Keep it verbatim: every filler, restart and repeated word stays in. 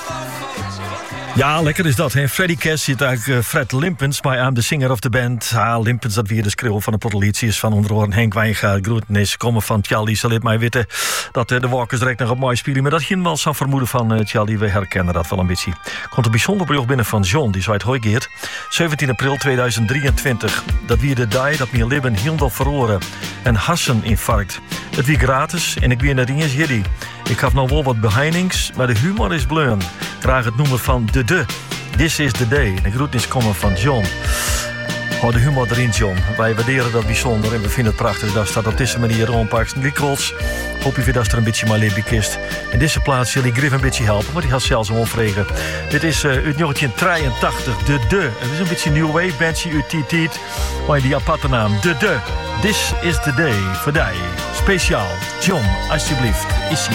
Ja, lekker is dat. Hè? Freddy Cass zit eigenlijk uh, Fred Limpens, maar I'm the singer of the band. Ah, Limpens, dat weer de schreeuw van de potelitie is van onder oren Henk Wijngaard. Groeten is komen van Tjalli. Zal het mij weten dat uh, de Walkers direct nog op mooi spelen. Maar dat ging wel zo'n vermoeden van uh, Tjalli. We herkennen dat wel een beetje. Komt een bijzonder bericht binnen van John, die zwaait hoi Geert. zeventien april tweeduizend drieëntwintig. Dat wie de dag dat mijn leven heel verloren. Een herseninfarct. Het wie gratis en ik weer naar eens jiddy. Ik gaf nou wel wat beheinings, maar de humor is bleun. Graag het noemen van de de. This is the day. De groetnis komen van John. Hou de humor erin, John. Wij waarderen dat bijzonder en we vinden het prachtig. Dat staat op deze manier Ron Parks en Griekwolds. Hoop je weer dat er een beetje maar lippie kist. In deze plaats jullie Griff een beetje helpen, want die gaat zelfs om vregen. Dit is uh, uit negentien drieëntachtig, de de. Het is een beetje een new wave bandje uit die tijd. Maar die aparte naam, de de. This is the day voor die. Speciaal. John, alsjeblieft. Is hier.